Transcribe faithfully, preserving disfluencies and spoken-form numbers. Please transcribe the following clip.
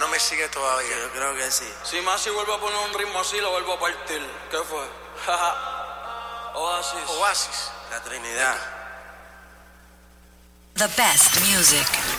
no me sigue todavía. Sí, yo creo que sí. Si Masi vuelve a poner un ritmo así, lo vuelvo a partir. ¿Qué fue? Oasis. Oasis. La Trinidad. The best music.